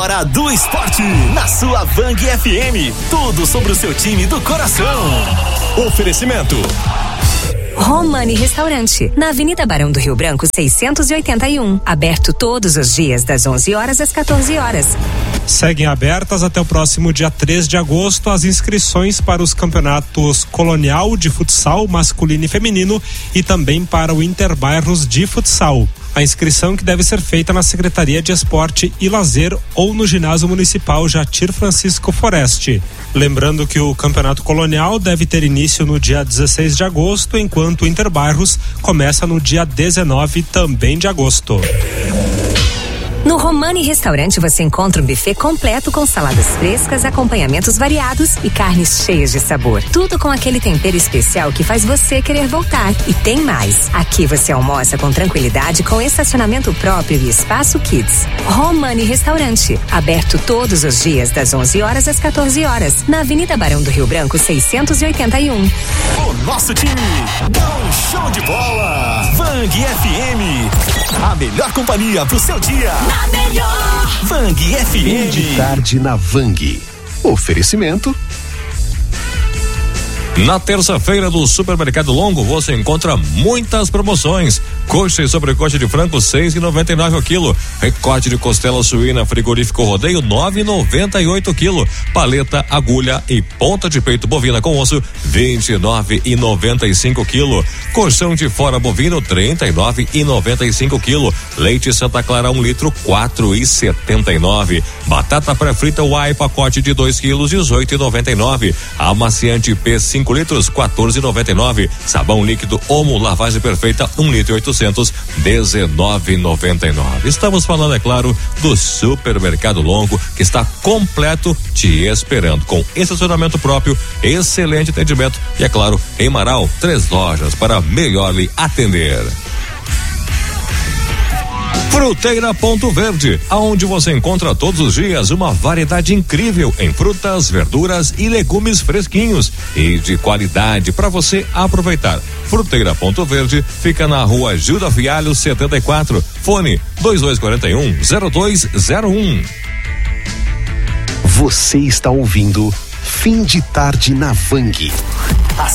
hora do esporte. Na sua Vang FM. Tudo sobre o seu time do coração. Oferecimento. Romani Restaurante, na Avenida Barão do Rio Branco 681, aberto todos os dias das 11 horas às 14 horas. Seguem abertas até o próximo dia 3 de agosto as inscrições para os campeonatos Colonial de futsal masculino e feminino e também para o Interbairros de futsal. A inscrição que deve ser feita na Secretaria de Esporte e Lazer ou no Ginásio Municipal Jatir Francisco Foreste. Lembrando que o Campeonato Colonial deve ter início no dia 16 de agosto, enquanto o Interbairros começa no dia 19 também de agosto. No Romani Restaurante você encontra um buffet completo com saladas frescas, acompanhamentos variados e carnes cheias de sabor. Tudo com aquele tempero especial que faz você querer voltar. E tem mais. Aqui você almoça com tranquilidade com estacionamento próprio e espaço Kids. Romani Restaurante, aberto todos os dias das 11 horas às 14 horas, na Avenida Barão do Rio Branco 681. O nosso time dá um show de bola. Vang FM, a melhor companhia pro seu dia. A melhor Vang FM. Fim de tarde na Vang. Oferecimento. Na terça-feira do Supermercado Longo você encontra muitas promoções. Coxa e sobrecoxa de frango 6,99 o quilo. Recorte de costela suína frigorífico Rodeio 9,98 o quilo. Paleta, agulha e ponta de peito bovina com osso 29,95 o quilo. Colchão de fora bovino 39,95 o quilo. Leite Santa Clara 1 litro 4,79. Batata pré-frita Uai pacote de 2 quilos 18,99. Amaciante P 5 litros 14,99. Sabão líquido Omo lavagem perfeita 1 litro 800 19,99. Estamos falando, é claro, do Supermercado Longo, que está completo te esperando, com estacionamento próprio, excelente atendimento e, é claro, em Marau 3 lojas para melhor lhe atender. Fruteira Ponto Verde, aonde você encontra todos os dias uma variedade incrível em frutas, verduras e legumes fresquinhos e de qualidade para você aproveitar. Fruteira Ponto Verde fica na Rua Gilda Fialho 74, fone 2241-0201. Você está ouvindo Fim de Tarde na Vang. A